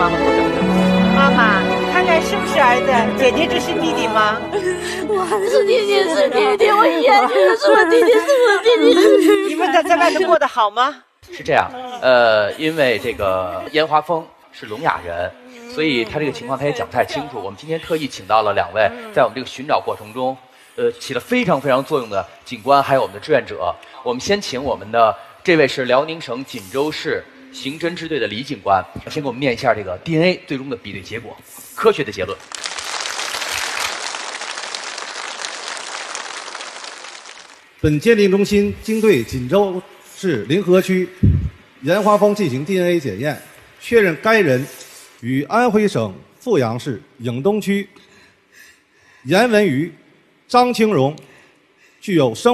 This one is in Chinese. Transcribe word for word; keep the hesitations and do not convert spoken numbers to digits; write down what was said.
妈妈过奖的。 妈妈，看看是不是儿子？姐姐这是弟弟吗？ 我还是弟弟，是弟弟，我一眼觉得是我弟弟，是我弟弟。 你们在在外头过得好吗？ 是这样，呃，因为这个烟花峰是聋哑人，所以他这个情况他也讲不太清楚。我们今天特意请到了两位，在我们这个寻找过程中，呃，起了非常非常作用的警官，还有我们的志愿者。我们先请我们的这位是辽宁省锦州市刑侦支队的李警官，先给我们念一下这个 D N A 最终的比对结果，科学的结论。 本鉴定中心经对锦州市临河区严华峰进行 D N A 检验，确认该人与安徽省阜阳市颍东区严文瑜、张清荣具有生